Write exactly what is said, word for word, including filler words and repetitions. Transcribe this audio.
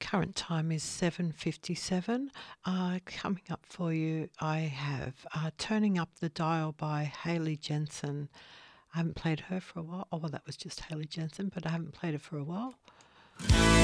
current time is seven fifty-seven. Uh, coming up for you, I have uh, Turning Up the Dial by Hayley Jensen. I haven't played her for a while. Oh, well, that was just Hayley Jensen, but I haven't played her for a while.